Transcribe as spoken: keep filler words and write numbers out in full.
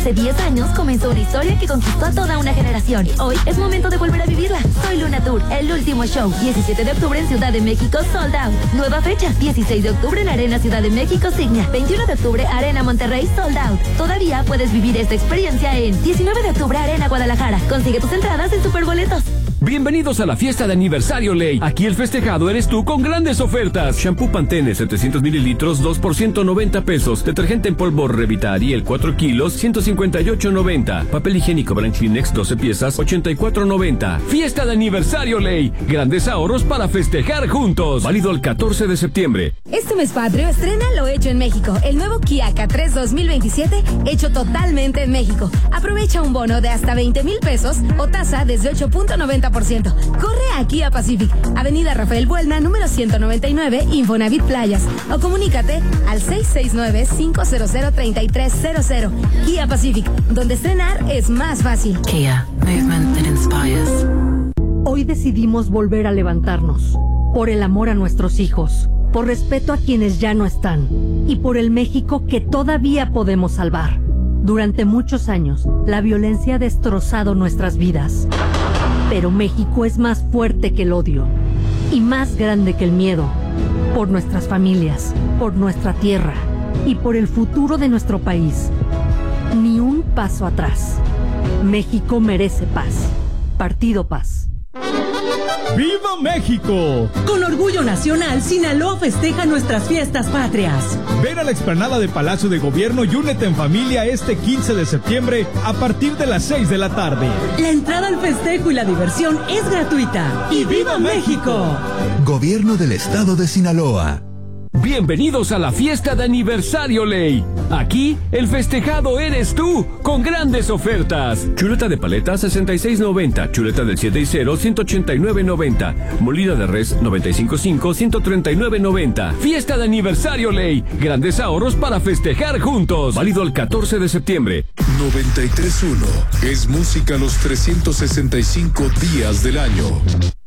Hace diez años comenzó una historia que conquistó a toda una generación. Hoy es momento de volver a vivirla. Soy Luna Tour, el último show. diecisiete de octubre en Ciudad de México, sold out. Nueva fecha, dieciséis de octubre en Arena Ciudad de México, Signia. veintiuno de octubre, Arena Monterrey, sold out. Todavía puedes vivir esta experiencia en diecinueve de octubre, Arena Guadalajara. Consigue tus entradas en Superboletos. Bienvenidos a la fiesta de aniversario Ley. Aquí el festejado eres tú con grandes ofertas. Shampoo Pantene setecientos mililitros, dos por ciento noventa pesos. Detergente en polvo Revitariel cuatro kilos, ciento cincuenta y ocho noventa. Papel higiénico Brand Kleenex doce piezas, ochenta y cuatro noventa. Fiesta de aniversario Ley. Grandes ahorros para festejar juntos. Válido el catorce de septiembre. Este mes patrio estrena lo hecho en México. El nuevo Kia K tres dos mil veintisiete hecho totalmente en México. Aprovecha un bono de hasta veinte mil pesos o tasa desde ocho punto noventa por ciento. Corre a Kia Pacific, Avenida Rafael Buelna, número ciento noventa y nueve, Infonavit Playas. O comunícate al seis seis nueve, cinco cero cero, tres tres cero cero. Kia Pacific, donde estrenar es más fácil. Kia, movement that inspires. Hoy decidimos volver a levantarnos. Por el amor a nuestros hijos, por respeto a quienes ya no están y por el México que todavía podemos salvar. Durante muchos años, la violencia ha destrozado nuestras vidas. Pero México es más fuerte que el odio y más grande que el miedo. Por nuestras familias, por nuestra tierra y por el futuro de nuestro país. Ni un paso atrás. México merece paz. Partido Paz. ¡Viva México! Con orgullo nacional, Sinaloa festeja nuestras fiestas patrias. Ven a la explanada de Palacio de Gobierno y únete en familia este quince de septiembre a partir de las seis de la tarde. La entrada al festejo y la diversión es gratuita. ¡Y viva México! Gobierno del Estado de Sinaloa. Bienvenidos a la fiesta de aniversario Ley. Aquí el festejado eres tú, con grandes ofertas. Chuleta de paleta sesenta y seis noventa, chuleta del siete y cero ciento ochenta y nueve noventa, molida de res noventa y cinco cinco ciento treinta y nueve noventa. Fiesta de aniversario Ley, grandes ahorros para festejar juntos. Válido el catorce de septiembre. noventa y tres punto uno es música los trescientos sesenta y cinco días del año.